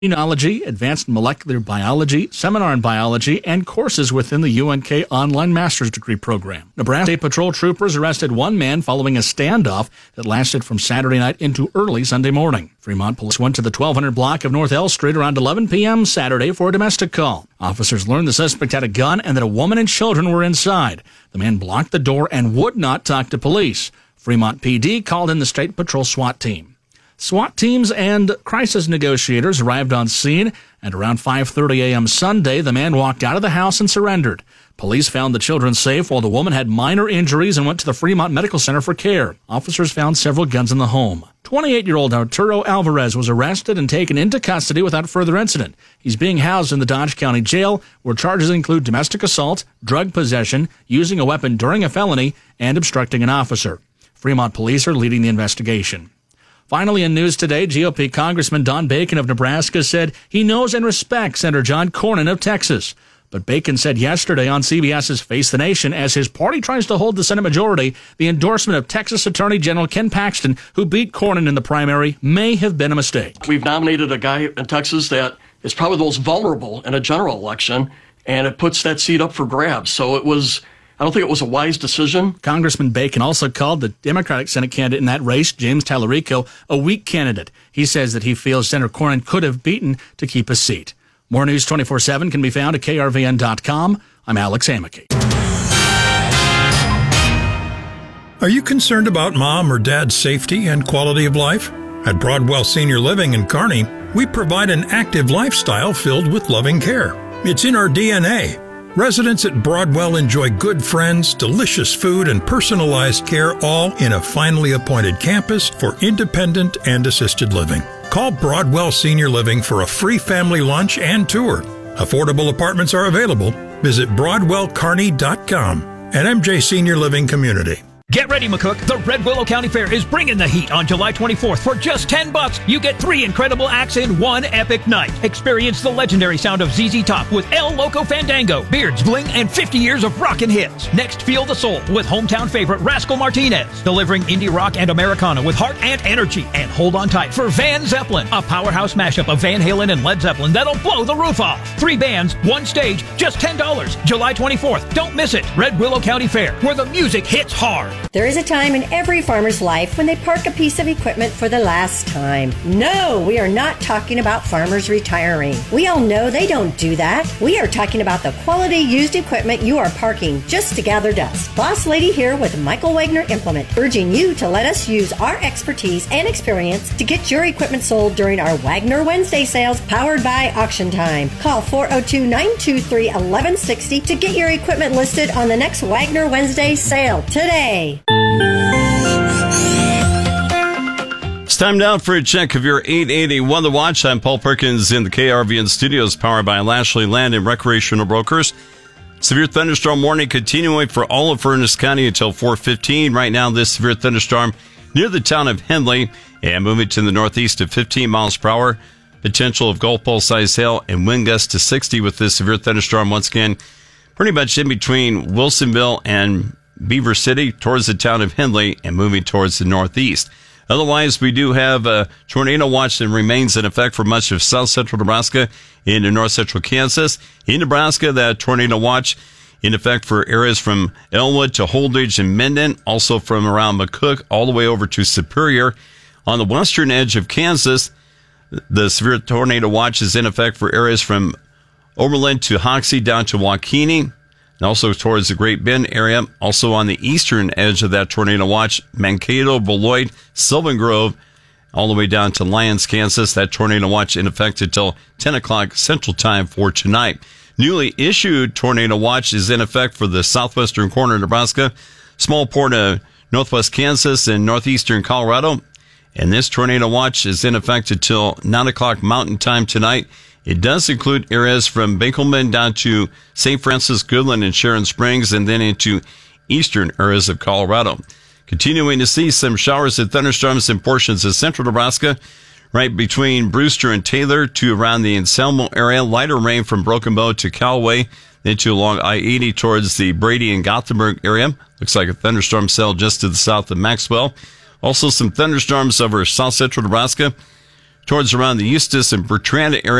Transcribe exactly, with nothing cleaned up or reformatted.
Immunology, Advanced Molecular Biology, Seminar in Biology, and courses within the U N K online master's degree program. Nebraska State Patrol troopers arrested one man following a standoff that lasted from Saturday night into early Sunday morning. Fremont police went to the twelve hundred block of North L Street around eleven p.m. Saturday for a domestic call. Officers learned the suspect had a gun and that a woman and children were inside. The man blocked the door and would not talk to police. Fremont P D called in the State Patrol SWAT team. SWAT teams and crisis negotiators arrived on scene, and around five thirty a.m. Sunday, the man walked out of the house and surrendered. Police found the children safe while the woman had minor injuries and went to the Fremont Medical Center for care. Officers found several guns in the home. twenty-eight-year-old Arturo Alvarez was arrested and taken into custody without further incident. He's being housed in the Dodge County Jail, where charges include domestic assault, drug possession, using a weapon during a felony, and obstructing an officer. Fremont police are leading the investigation. Finally, in news today, G O P Congressman Don Bacon of Nebraska said he knows and respects Senator John Cornyn of Texas. But Bacon said yesterday on CBS's Face the Nation, as his party tries to hold the Senate majority, the endorsement of Texas Attorney General Ken Paxton, who beat Cornyn in the primary, may have been a mistake. We've nominated a guy in Texas that is probably the most vulnerable in a general election, and it puts that seat up for grabs. So it was... I don't think it was a wise decision. Congressman Bacon also called the Democratic Senate candidate in that race, James Tallarico, a weak candidate. He says that he feels Senator Cornyn could have beaten to keep a seat. More News twenty-four seven can be found at K R V N dot com. I'm Alex Amicky. Are you concerned about mom or dad's safety and quality of life? At Broadwell Senior Living in Kearney, we provide an active lifestyle filled with loving care. It's in our D N A. Residents at Broadwell enjoy good friends, delicious food, and personalized care, all in a finely appointed campus for independent and assisted living. Call Broadwell Senior Living for a free family lunch and tour. Affordable apartments are available. Visit broadwell kearney dot com. An M J Senior Living community. Get ready, McCook. The Red Willow County Fair is bringing the heat on July twenty-fourth. For just ten bucks, you get three incredible acts in one epic night. Experience the legendary sound of Z Z Top with El Loco Fandango, Beards, Bling, and fifty years of rockin' hits. Next, feel the soul with hometown favorite Rascal Martinez, delivering indie rock and Americana with heart and energy. And hold on tight for Van Zeppelin, a powerhouse mashup of Van Halen and Led Zeppelin that'll blow the roof off. Three bands, one stage, just ten dollars. July twenty-fourth. Don't miss it. Red Willow County Fair, where the music hits hard. There is a time in every farmer's life when they park a piece of equipment for the last time. No, we are not talking about farmers retiring. We all know they don't do that. We are talking about the quality used equipment you are parking just to gather dust. Boss Lady here with Michael Wagner Implement, urging you to let us use our expertise and experience to get your equipment sold during our Wagner Wednesday sales powered by Auction Time. Call four oh two, nine two three, one one six oh to get your equipment listed on the next Wagner Wednesday sale today. It's time now for a check of your eight eighty Weather Watch. I'm Paul Perkins in the K R V N studios, powered by Lashley Land and Recreational Brokers. Severe thunderstorm warning continuing for all of Furnace County until four fifteen. Right now, this severe thunderstorm near the town of Henley and moving to the northeast at fifteen miles per hour. Potential of golf ball size hail and wind gusts to sixty with this severe thunderstorm. Once again, pretty much in between Wilsonville and Beaver City towards the town of Henley and moving towards the northeast. Otherwise, we do have a tornado watch that remains in effect for much of south central Nebraska into north central Kansas. In Nebraska, that tornado watch in effect for areas from Elwood to Holdridge and Minden, also from around McCook all the way over to Superior. On the western edge of Kansas, the severe tornado watch is in effect for areas from Oberlin to Hoxie down to Waukene, and also towards the Great Bend area. Also on the eastern edge of that tornado watch, Mankato, Beloit, Sylvan Grove, all the way down to Lyons, Kansas. That tornado watch in effect until ten o'clock Central Time for tonight. Newly issued tornado watch is in effect for the southwestern corner of Nebraska, small port of northwest Kansas, and northeastern Colorado. And this tornado watch is in effect until nine o'clock Mountain Time tonight. It does include areas from Binkelman down to Saint Francis, Goodland, and Sharon Springs, and then into eastern areas of Colorado. Continuing to see some showers and thunderstorms in portions of central Nebraska, right between Brewster and Taylor to around the Anselmo area. Lighter rain from Broken Bow to Callaway, then to along I eighty towards the Brady and Gothenburg area. Looks like a thunderstorm cell just to the south of Maxwell. Also some thunderstorms over south central Nebraska towards around the Eustis and Bertrand area.